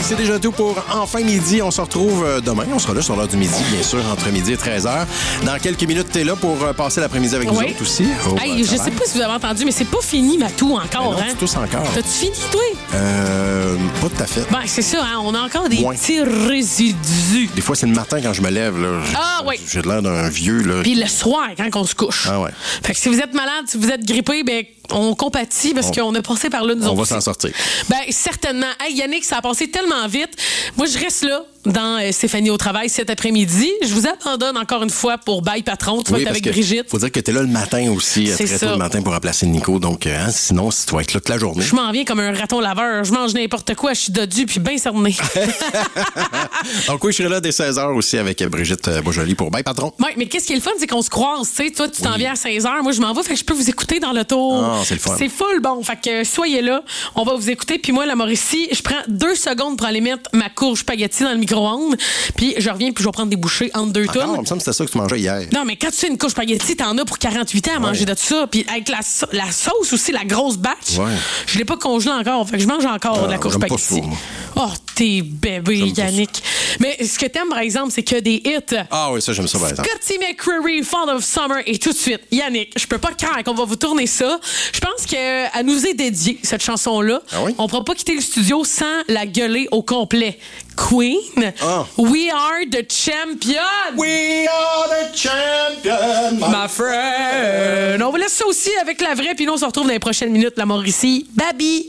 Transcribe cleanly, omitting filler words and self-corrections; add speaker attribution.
Speaker 1: c'est déjà tout pour Enfin Midi. On se retrouve demain. On sera là sur l'heure du midi, bien sûr, entre midi et 13h. Dans quelques minutes, t'es là pour passer l'après-midi avec nous autres aussi.
Speaker 2: Hey, je sais pas si vous avez entendu, mais c'est pas fini, Matou, encore.
Speaker 1: Non, tous encore.
Speaker 2: T'as-tu fini, toi?
Speaker 1: Pas tout à fait.
Speaker 2: Ben, c'est ça, hein? On a encore des petits résidus.
Speaker 1: Des fois, c'est le matin quand je me lève. Là, j'ai l'air d'un vieux. Là.
Speaker 2: Puis le soir, quand on se couche.
Speaker 1: Ah ouais.
Speaker 2: Fait que si vous êtes malade, si vous êtes grippé, ben on compatit parce qu'on a passé par là, nous autres.
Speaker 1: On va s'en sortir.
Speaker 2: Ben, certainement. Hey, Yannick, ça a passé tellement vite. Moi, je reste là dans Stéphanie au travail cet après-midi. Je vous abandonne encore une fois pour Bye Patron. Tu vas être avec Brigitte.
Speaker 1: Faut dire que t'es là le matin aussi,
Speaker 2: c'est
Speaker 1: très
Speaker 2: ça.
Speaker 1: tôt le matin pour remplacer Nico. Donc, sinon, si tu vas être là toute la journée.
Speaker 2: Je m'en viens comme un raton laveur. Je mange n'importe quoi. Je suis dodu puis bien cerné.
Speaker 1: Donc oui, je serai là dès 16h aussi avec Brigitte Beaujolais pour Bye Patron.
Speaker 2: Oui, mais qu'est-ce qui est le fun, c'est qu'on se croise. Tu sais, toi, tu t'en viens à 16h. Moi, je m'en vais. Fait que je peux vous écouter dans l'auto.
Speaker 1: Ah, c'est le fun.
Speaker 2: C'est full bon. Fait que soyez là. On va vous écouter. Puis moi, la Mauricie, je prends 2 secondes pour aller mettre ma courge spaghetti dans le micro-ondes. Puis je reviens puis je vais prendre des bouchées entre 2 tonnes.
Speaker 1: Il me semble que c'était ça que tu mangeais hier.
Speaker 2: Non, mais quand tu fais une courge spaghetti, t'en as pour 48 ans à manger de ça. Puis avec la sauce aussi, la grosse batch, je l'ai pas congelée encore. Fait que je mange encore de la courge spaghetti. Oh, t'es bébé, Yannick. Mais ce que t'aimes, par exemple, c'est que des hits.
Speaker 1: Ah oui, ça, j'aime ça, par exemple.
Speaker 2: Scotty McCreery, Fall of Summer, et tout de suite, Yannick, je peux pas croire qu'on va vous tourner ça. Je pense qu'elle nous est dédiée, cette chanson-là.
Speaker 1: Ah oui?
Speaker 2: On pourra pas quitter le studio sans la gueuler au complet. Queen, We are the champion.
Speaker 1: We are the champion,
Speaker 2: my friend. On vous laisse ça aussi avec la vraie, puis nous, on se retrouve dans les prochaines minutes, la Mauricie. Baby!